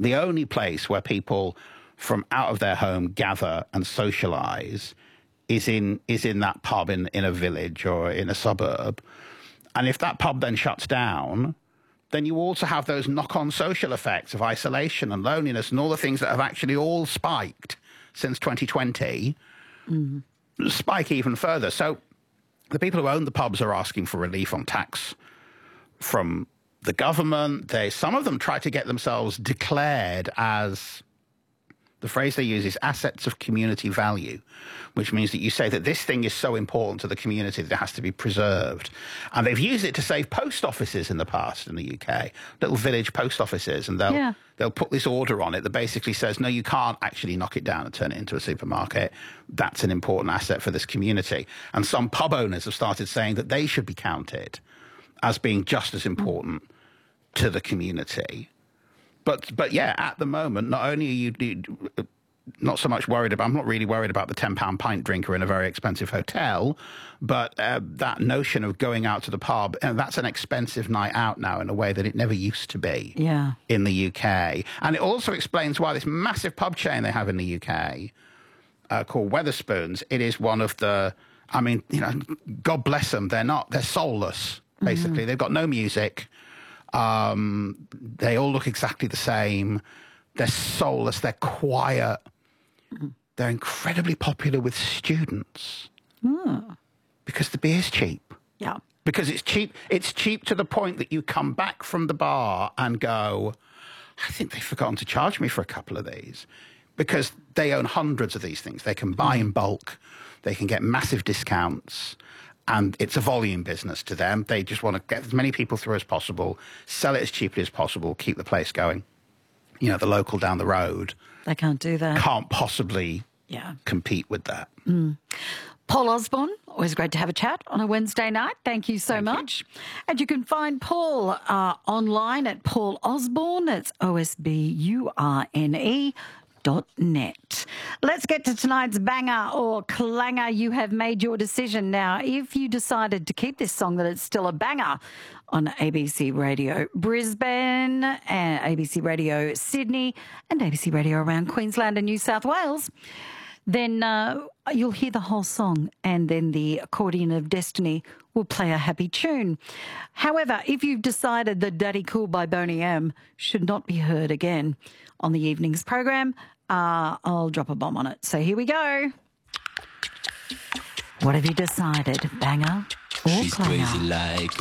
the only place where people from out of their home gather and socialise is in that pub in a village or in a suburb. And if that pub then shuts down, then you also have those knock-on social effects of isolation and loneliness and all the things that have actually all spiked since 2020, spike even further. So the people who own the pubs are asking for relief on tax from the government. Some of them try to get themselves declared as, the phrase they use is assets of community value, which means that you say that this thing is so important to the community that it has to be preserved. And they've used it to save post offices in the past in the UK, little village post offices, and they'll put this order on it that basically says, no, you can't actually knock it down and turn it into a supermarket. That's an important asset for this community. And some pub owners have started saying that they should be counted as being just as important to the community. But yeah, at the moment, not only are you not so much worried about, I'm not really worried about the £10 pint drinker in a very expensive hotel, but that notion of going out to the pub, that's an expensive night out now in a way that it never used to be in the UK. And it also explains why this massive pub chain they have in the UK called Wetherspoons, it is one of the, I mean, you know, God bless them, they're soulless, basically. They've got no music. They all look exactly the same. They're soulless. They're quiet. They're incredibly popular with students because the beer's cheap. Yeah. Because it's cheap. It's cheap to the point that you come back from the bar and go, I think they've forgotten to charge me for a couple of these, because they own hundreds of these things. They can buy in bulk. They can get massive discounts. And it's a volume business to them. They just want to get as many people through as possible, sell it as cheaply as possible, keep the place going. You know, the local down the road, they can't do that. Can't possibly compete with that. Paul Osborne, always great to have a chat on a Wednesday night. Thank you so much. And you can find Paul online at Paul Osborne. It's OSBURNE.net. Let's get to tonight's banger or clanger. You have made your decision. Now, if you decided to keep this song, that it's still a banger on ABC Radio Brisbane, and ABC Radio Sydney, and ABC Radio around Queensland and New South Wales, then you'll hear the whole song, and then the accordion of destiny will play a happy tune. However, if you've decided that Daddy Cool by Boney M should not be heard again on the evening's program, I'll drop a bomb on it. So here we go. What have you decided, banger or She's clanger? crazy like